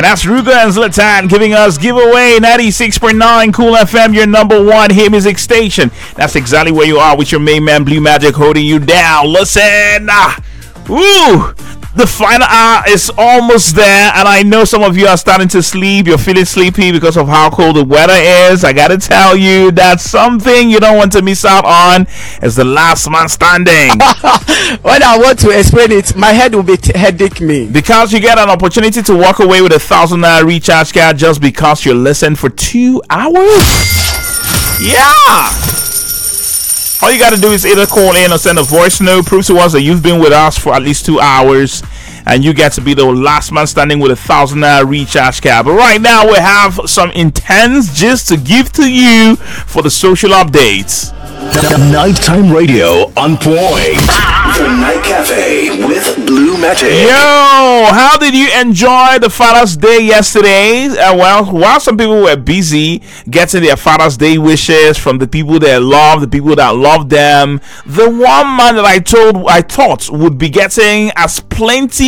That's Ruga and Zlatan giving us giveaway 96.9 Cool FM, your number one hit music station. That's exactly where you are with your main man Blue Magic holding you down. Listen, the final hour is almost there, and I know some of you are starting to sleep. You're feeling sleepy because of how cold the weather is. I gotta tell you that something you don't want to miss out on is the last man standing. When I want to explain it, my head will be headache me. Because you get an opportunity to walk away with 1,000 naira recharge card just because you listened for 2 hours. Yeah. All you got to do is either call in or send a voice note. Prove to us that you've been with us for at least 2 hours, and you get to be the last man standing with 1,000 naira recharge card. But right now, we have some intense gist to give to you for the social updates. The nighttime radio on point. The Night Cafe with Blue Magic. Yo, how did you enjoy the Father's Day yesterday? Well, while some people were busy getting their Father's Day wishes from the people they love, the people that love them, the one man that I thought would be getting as plenty